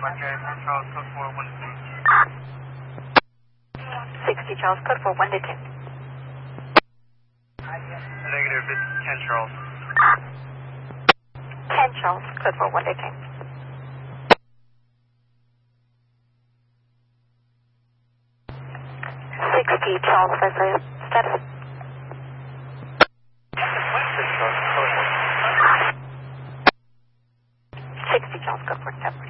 Charles, code 4, 60 Charles, code 4, 1 to 10. Negative, it's 10 Charles. 10 Charles, code 4, 1 to 10. 60 Charles, Leslie, status. 60 Charles, code 4, 7.